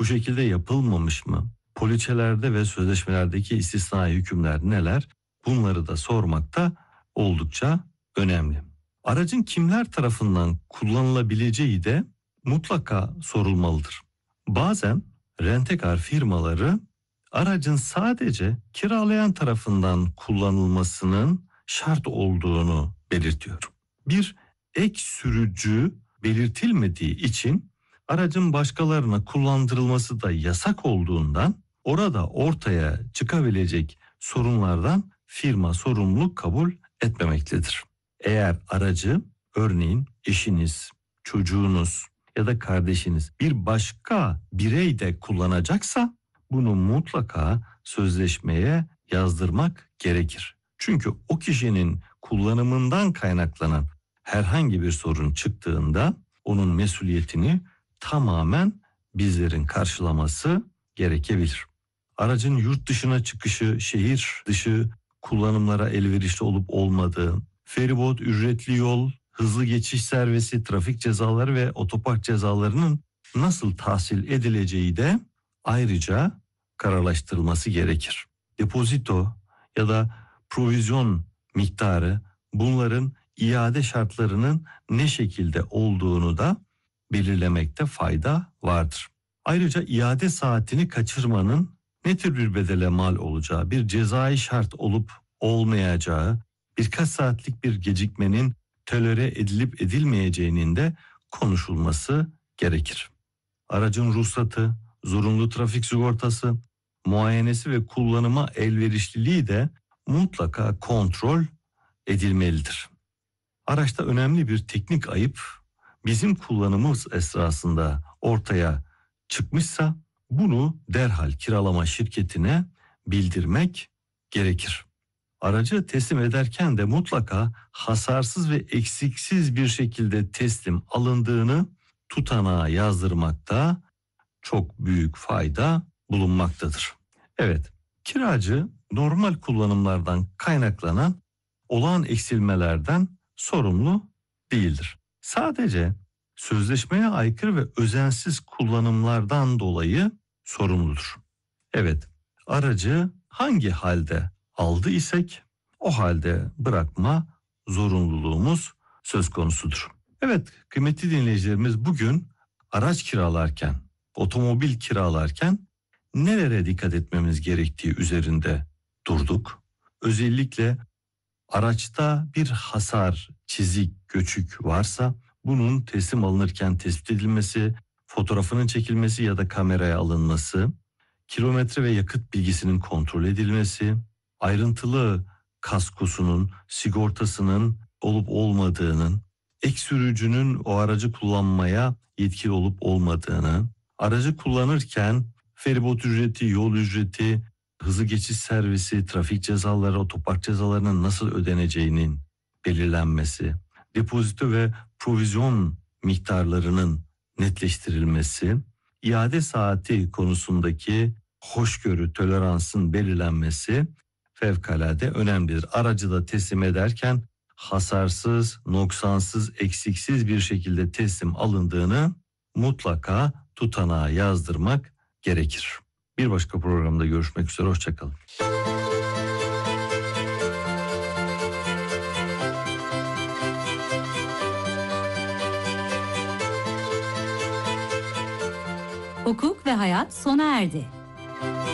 bu şekilde yapılmamış mı? Poliçelerde ve sözleşmelerdeki istisnai hükümler neler? Bunları da sormak da oldukça önemli. Aracın kimler tarafından kullanılabileceği de mutlaka sorulmalıdır. Bazen rentekar firmaları aracın sadece kiralayan tarafından kullanılmasının şart olduğunu belirtiyor. Bir ek sürücü belirtilmediği için aracın başkalarına kullandırılması da yasak olduğundan orada ortaya çıkabilecek sorunlardan firma sorumluluk kabul etmemektedir. Eğer aracı örneğin eşiniz, çocuğunuz ya da kardeşiniz bir başka birey de kullanacaksa bunu mutlaka sözleşmeye yazdırmak gerekir. Çünkü o kişinin kullanımından kaynaklanan herhangi bir sorun çıktığında onun mesuliyetini tamamen bizlerin karşılaması gerekebilir. Aracın yurt dışına çıkışı, şehir dışı kullanımlara elverişli olup olmadığı, feribot, ücretli yol, hızlı geçiş servisi, trafik cezaları ve otopark cezalarının nasıl tahsil edileceği de ayrıca kararlaştırılması gerekir. Depozito ya da provizyon miktarı, bunların iade şartlarının ne şekilde olduğunu da belirlemekte fayda vardır. Ayrıca iade saatini kaçırmanın ne tür bir bedele mal olacağı, bir cezai şart olup olmayacağı, birkaç saatlik bir gecikmenin tolere edilip edilmeyeceğinin de konuşulması gerekir. Aracın ruhsatı, zorunlu trafik sigortası, muayenesi ve kullanıma elverişliliği de mutlaka kontrol edilmelidir. Araçta önemli bir teknik ayıp bizim kullanımımız esnasında ortaya çıkmışsa bunu derhal kiralama şirketine bildirmek gerekir. Aracı teslim ederken de mutlaka hasarsız ve eksiksiz bir şekilde teslim alındığını tutanağa yazdırmakta çok büyük fayda bulunmaktadır. Evet, kiracı normal kullanımlardan kaynaklanan olağan eksilmelerden sorumlu değildir. Sadece sözleşmeye aykırı ve özensiz kullanımlardan dolayı sorumludur. Evet, aracı hangi halde aldı isek o halde bırakma zorunluluğumuz söz konusudur. Evet, kıymetli dinleyicilerimiz, bugün araç kiralarken, otomobil kiralarken nelere dikkat etmemiz gerektiği üzerinde durduk. Özellikle araçta bir hasar, çizik, göçük varsa bunun teslim alınırken tespit edilmesi, fotoğrafının çekilmesi ya da kameraya alınması, kilometre ve yakıt bilgisinin kontrol edilmesi, ayrıntılı kaskosunun, sigortasının olup olmadığının, ek sürücünün o aracı kullanmaya yetkili olup olmadığını, aracı kullanırken feribot ücreti, yol ücreti, hızlı geçiş servisi, trafik cezaları, otopark cezalarının nasıl ödeneceğinin belirlenmesi, depozito ve provizyon miktarlarının netleştirilmesi, iade saati konusundaki hoşgörü, toleransın belirlenmesi fevkalade önemlidir. Aracı da teslim ederken hasarsız, noksansız, eksiksiz bir şekilde teslim alındığını mutlaka tutanağa yazdırmak gerekir. Bir başka programda görüşmek üzere, hoşçakalın. Hukuk ve hayat sona erdi.